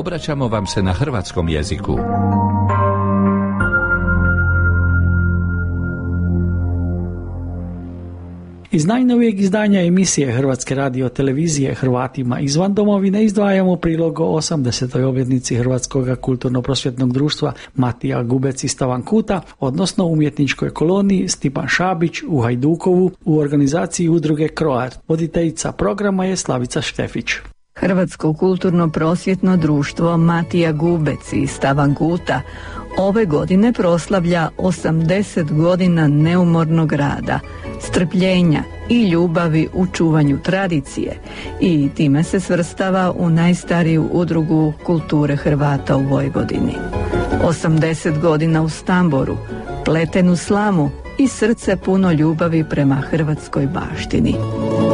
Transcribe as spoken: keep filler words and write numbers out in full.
Obraćamo vam se na hrvatskom jeziku. Iz najnovijeg izdanja emisije Hrvatske radiotelevizije Hrvatima izvan domovine izdvajamo prilog o osamdesetoj obljetnici Hrvatskog kulturno-prosvjetnog društva Matija Gubec iz Stavankuta, odnosno umjetničkoj koloniji Stipan Šabić u Hajdukovu u organizaciji udruge Kroar. Voditeljica programa je Slavica Štefić. Hrvatsko kulturno-prosvjetno društvo Matija Gubec iz Stavankuta ove godine proslavlja osamdeset godina neumornog rada, strpljenja i ljubavi u čuvanju tradicije i time se svrstava u najstariju udrugu kulture Hrvata u Vojvodini. osamdeset godina u Stamboru, pletenu slamu i srce puno ljubavi prema hrvatskoj baštini.